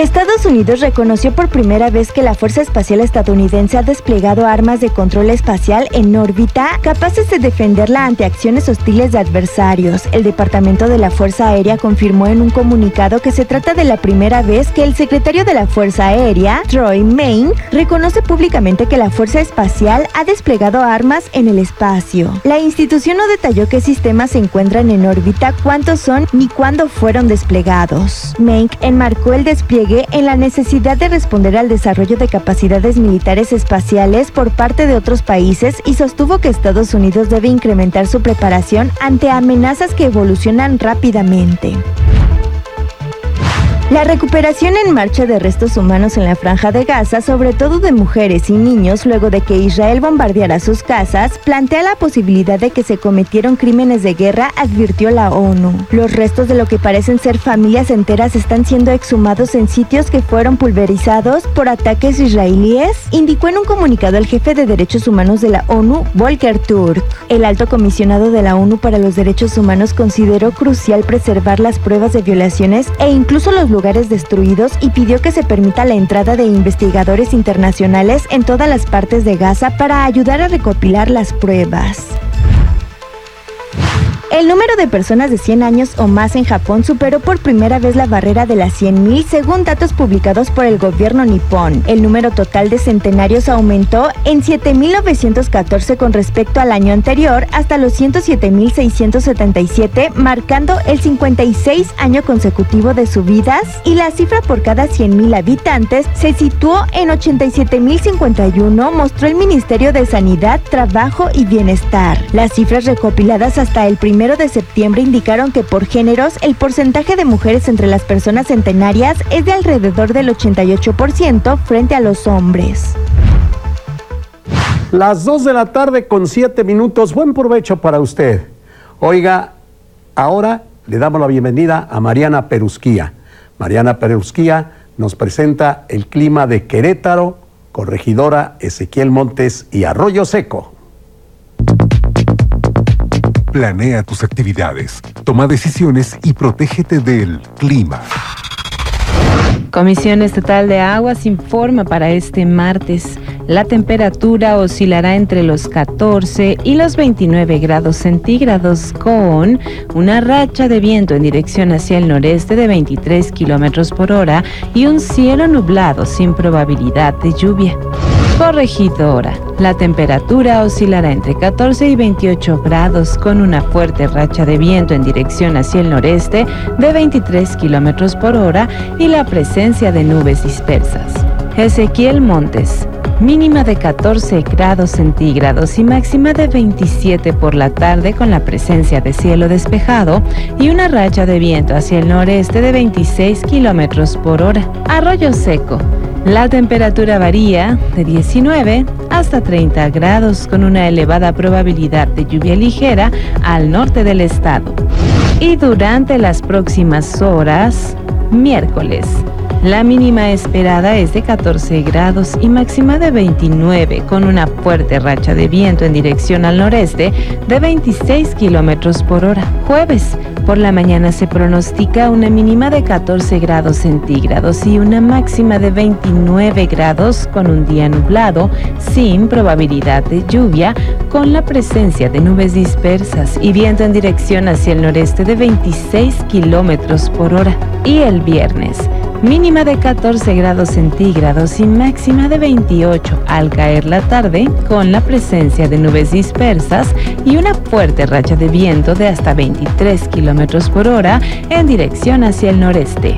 Estados Unidos reconoció por primera vez que la Fuerza Espacial Estadounidense ha desplegado armas de control espacial en órbita capaces de defenderla ante acciones hostiles de adversarios. El Departamento de la Fuerza Aérea confirmó en un comunicado que se trata de la primera vez que el secretario de la Fuerza Aérea, Troy Main, reconoce públicamente que la Fuerza Espacial ha desplegado armas en el espacio. La institución no detalló qué sistemas se encuentran en órbita, cuántos son ni cuándo fueron desplegados. Main enmarcó el despliegue en la necesidad de responder al desarrollo de capacidades militares espaciales por parte de otros países y sostuvo que Estados Unidos debe incrementar su preparación ante amenazas que evolucionan rápidamente. La recuperación en marcha de restos humanos en la Franja de Gaza, sobre todo de mujeres y niños, luego de que Israel bombardeara sus casas, plantea la posibilidad de que se cometieron crímenes de guerra, advirtió la ONU. Los restos de lo que parecen ser familias enteras están siendo exhumados en sitios que fueron pulverizados por ataques israelíes, indicó en un comunicado el jefe de Derechos Humanos de la ONU, Volker Turk. El alto comisionado de la ONU para los Derechos Humanos consideró crucial preservar las pruebas de violaciones e incluso los lugares destruidos y pidió que se permita la entrada de investigadores internacionales en todas las partes de Gaza para ayudar a recopilar las pruebas. El número de personas de 100 años o más en Japón superó por primera vez la barrera de las 100,000 según datos publicados por el gobierno nipón. El número total de centenarios aumentó en 7,914 con respecto al año anterior hasta los 107,677, marcando el 56 año consecutivo de subidas, y la cifra por cada 100,000 habitantes se situó en 87,051, mostró el Ministerio de Sanidad, Trabajo y Bienestar. Las cifras recopiladas hasta el 1 de septiembre indicaron que por géneros el porcentaje de mujeres entre las personas centenarias es de alrededor del 88% frente a los hombres. Las 2 de la tarde con 7 minutos. Buen provecho para usted. Oiga, ahora le damos la bienvenida a Mariana Perusquía. Mariana Perusquía nos presenta el clima de Querétaro, Corregidora, Ezequiel Montes y Arroyo Seco. Planea tus actividades, toma decisiones y protégete del clima. Comisión Estatal de Aguas informa para este martes. La temperatura oscilará entre los 14 y los 29 grados centígrados con una racha de viento en dirección hacia el noreste de 23 kilómetros por hora y un cielo nublado sin probabilidad de lluvia. Corregidora. La temperatura oscilará entre 14 y 28 grados con una fuerte racha de viento en dirección hacia el noreste de 23 kilómetros por hora y la presencia de nubes dispersas. Ezequiel Montes. Mínima de 14 grados centígrados y máxima de 27 por la tarde con la presencia de cielo despejado y una racha de viento hacia el noreste de 26 kilómetros por hora. Arroyo Seco. La temperatura varía de 19 hasta 30 grados con una elevada probabilidad de lluvia ligera al norte del estado. Y durante las próximas horas, miércoles, la mínima esperada es de 14 grados y máxima de 29 con una fuerte racha de viento en dirección al noreste de 26 kilómetros por hora. Jueves, por la mañana se pronostica una mínima de 14 grados centígrados y una máxima de 29 grados con un día nublado, sin probabilidad de lluvia, con la presencia de nubes dispersas y viento en dirección hacia el noreste de 26 kilómetros por hora. Y el viernes, mínima de 14 grados centígrados y máxima de 28 al caer la tarde, con la presencia de nubes dispersas y una fuerte racha de viento de hasta 23 kilómetros por hora en dirección hacia el noreste.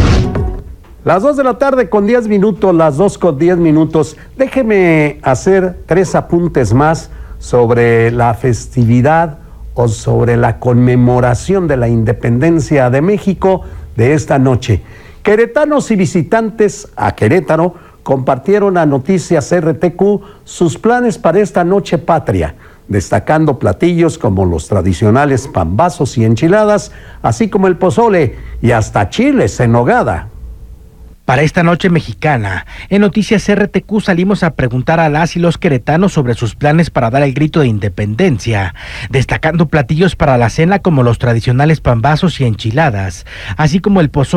Las 2 de la tarde con 10 minutos, las 2 con 10 minutos. Déjeme hacer 3 apuntes más sobre la festividad o sobre la conmemoración de la independencia de México de esta noche. Queretanos y visitantes a Querétaro compartieron a Noticias RTQ sus planes para esta noche patria, destacando platillos como los tradicionales pambazos y enchiladas, así como el pozole y hasta chiles en nogada. Para esta noche mexicana, en Noticias RTQ salimos a preguntar a las y los queretanos sobre sus planes para dar el grito de independencia, destacando platillos para la cena como los tradicionales pambazos y enchiladas, así como el pozole